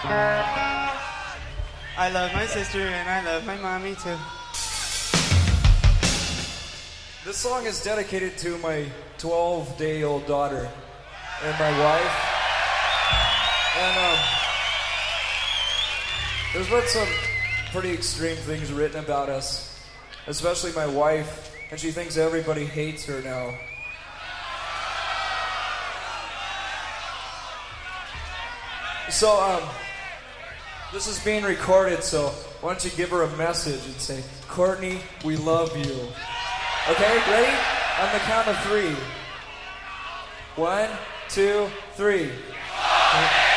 I love my sister and I love my mommy too. This song is dedicated to my 12-day-old daughter and my wife. And there's been some pretty extreme things written about us, especially my wife, and she thinks everybody hates her now. So, this is being recorded, so why don't you give her a message and say, Courtney, we love you. Okay, ready? On the count of 3. 1, 2, 3.